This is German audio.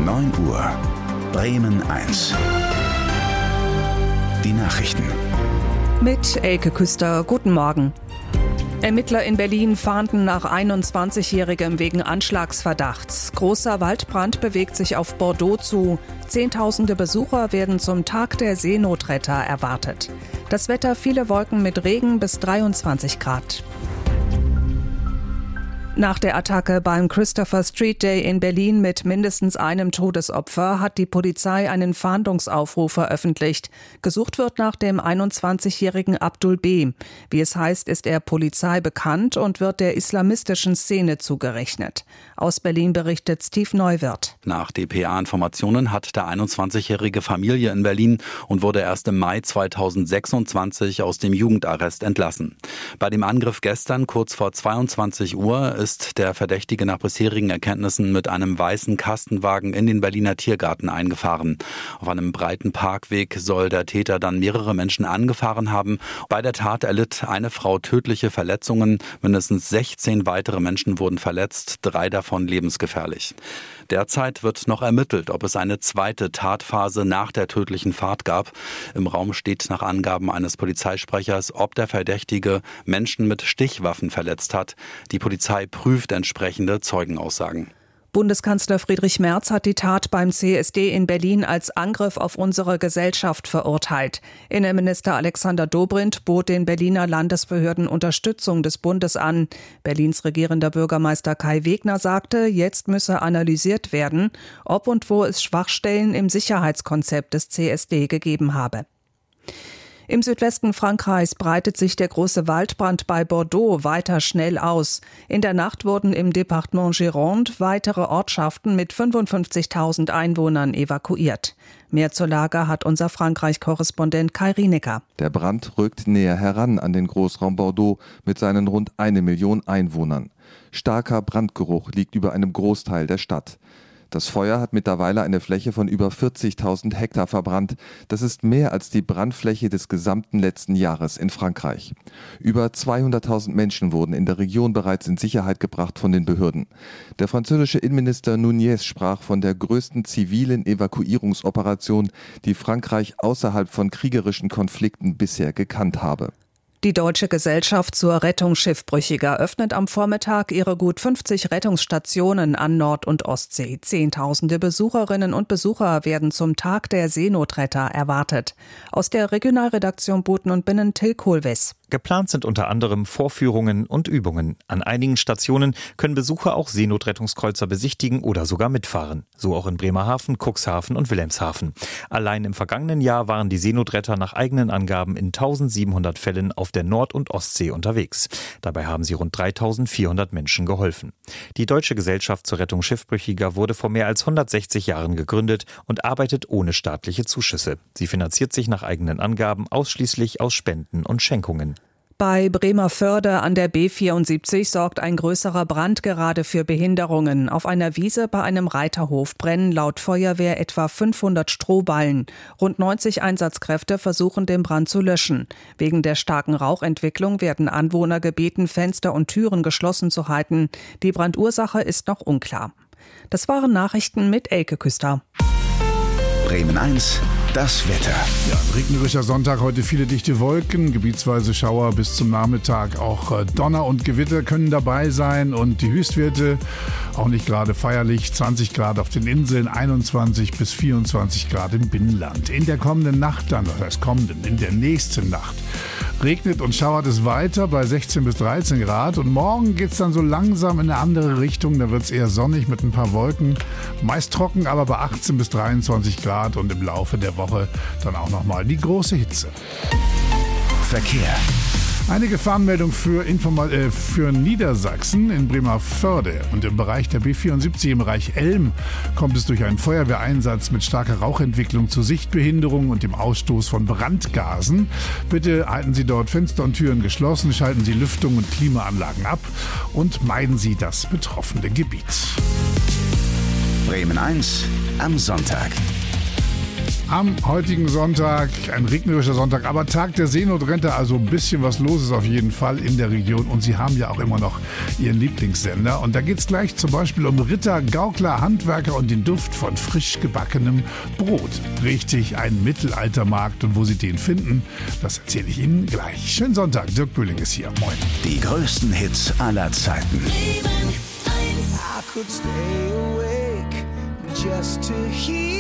9 Uhr. Bremen 1. Die Nachrichten. Mit Elke Küster, guten Morgen. Ermittler in Berlin fahnden nach 21-Jährigem wegen Anschlagsverdachts. Großer Waldbrand bewegt sich auf Bordeaux zu. Zehntausende Besucher werden zum Tag der Seenotretter erwartet. Das Wetter: viele Wolken mit Regen bis 23 Grad. Nach der Attacke beim Christopher Street Day in Berlin mit mindestens einem Todesopfer hat die Polizei einen Fahndungsaufruf veröffentlicht. Gesucht wird nach dem 21-jährigen Abdul B. Wie es heißt, ist er Polizei bekannt und wird der islamistischen Szene zugerechnet. Aus Berlin berichtet Steve Neuwirth. Nach dpa-Informationen hat der 21-jährige Familie in Berlin und wurde erst im Mai 2026 aus dem Jugendarrest entlassen. Bei dem Angriff gestern kurz vor 22 Uhr ist der Verdächtige nach bisherigen Erkenntnissen mit einem weißen Kastenwagen in den Berliner Tiergarten eingefahren. Auf einem breiten Parkweg soll der Täter dann mehrere Menschen angefahren haben. Bei der Tat erlitt eine Frau tödliche Verletzungen. Mindestens 16 weitere Menschen wurden verletzt, 3 davon lebensgefährlich. Derzeit wird noch ermittelt, ob es eine zweite Tatphase nach der tödlichen Fahrt gab. Im Raum steht nach Angaben eines Polizeisprechers, ob der Verdächtige Menschen mit Stichwaffen verletzt hat. Die Polizei prüft entsprechende Zeugenaussagen. Bundeskanzler Friedrich Merz hat die Tat beim CSD in Berlin als Angriff auf unsere Gesellschaft verurteilt. Innenminister Alexander Dobrindt bot den Berliner Landesbehörden Unterstützung des Bundes an. Berlins regierender Bürgermeister Kai Wegner sagte, jetzt müsse analysiert werden, ob und wo es Schwachstellen im Sicherheitskonzept des CSD gegeben habe. Im Südwesten Frankreichs breitet sich der große Waldbrand bei Bordeaux weiter schnell aus. In der Nacht wurden im Departement Gironde weitere Ortschaften mit 55.000 Einwohnern evakuiert. Mehr zur Lage hat unser Frankreich-Korrespondent Kai Rienecker. Der Brand rückt näher heran an den Großraum Bordeaux mit seinen rund 1 Million Einwohnern. Starker Brandgeruch liegt über einem Großteil der Stadt. Das Feuer hat mittlerweile eine Fläche von über 40.000 Hektar verbrannt. Das ist mehr als die Brandfläche des gesamten letzten Jahres in Frankreich. Über 200.000 Menschen wurden in der Region bereits in Sicherheit gebracht von den Behörden. Der französische Innenminister Nunez sprach von der größten zivilen Evakuierungsoperation, die Frankreich außerhalb von kriegerischen Konflikten bisher gekannt habe. Die Deutsche Gesellschaft zur Rettung Schiffbrüchiger öffnet am Vormittag ihre gut 50 Rettungsstationen an Nord- und Ostsee. Zehntausende Besucherinnen und Besucher werden zum Tag der Seenotretter erwartet. Aus der Regionalredaktion Boten und Binnen Till Kohlwes. Geplant sind unter anderem Vorführungen und Übungen. An einigen Stationen können Besucher auch Seenotrettungskreuzer besichtigen oder sogar mitfahren. So auch in Bremerhaven, Cuxhaven und Wilhelmshaven. Allein im vergangenen Jahr waren die Seenotretter nach eigenen Angaben in 1700 Fällen auf der Nord- und Ostsee unterwegs. Dabei haben sie rund 3400 Menschen geholfen. Die Deutsche Gesellschaft zur Rettung Schiffbrüchiger wurde vor mehr als 160 Jahren gegründet und arbeitet ohne staatliche Zuschüsse. Sie finanziert sich nach eigenen Angaben ausschließlich aus Spenden und Schenkungen. Bei Bremerförde an der B74 sorgt ein größerer Brand gerade für Behinderungen. Auf einer Wiese bei einem Reiterhof brennen laut Feuerwehr etwa 500 Strohballen. Rund 90 Einsatzkräfte versuchen, den Brand zu löschen. Wegen der starken Rauchentwicklung werden Anwohner gebeten, Fenster und Türen geschlossen zu halten. Die Brandursache ist noch unklar. Das waren Nachrichten mit Elke Küster. Bremen 1. Das Wetter. Ja, ein regnerischer Sonntag, heute viele dichte Wolken, gebietsweise Schauer bis zum Nachmittag. Auch Donner und Gewitter können dabei sein und die Höchstwerte auch nicht gerade feierlich. 20 Grad auf den Inseln, 21 bis 24 Grad im Binnenland. In der kommenden Nacht dann, in der nächsten Nacht regnet und schauert es weiter bei 16 bis 13 Grad. Und morgen geht es dann so langsam in eine andere Richtung. Da wird es eher sonnig mit ein paar Wolken. Meist trocken, aber bei 18 bis 23 Grad und im Laufe der Woche dann auch nochmal die große Hitze. Verkehr. Eine Gefahrenmeldung für Niedersachsen in Bremerförde und im Bereich der B74 im Bereich Elm kommt es durch einen Feuerwehreinsatz mit starker Rauchentwicklung zu Sichtbehinderung und dem Ausstoß von Brandgasen. Bitte halten Sie dort Fenster und Türen geschlossen, schalten Sie Lüftung und Klimaanlagen ab und meiden Sie das betroffene Gebiet. Bremen 1 am Sonntag. am heutigen Sonntag, ein regnerischer Sonntag, aber Tag der Seenotretter, also ein bisschen was los ist auf jeden Fall in der Region und sie haben ja auch immer noch ihren Lieblingssender und da geht es gleich zum Beispiel um Ritter, Gaukler, Handwerker und den Duft von frisch gebackenem Brot. Richtig, ein Mittelaltermarkt und wo sie den finden, das erzähle ich Ihnen gleich. Schönen Sonntag, Dirk Böhling ist hier. Moin. Die größten Hits aller Zeiten. I could stay awake just to hear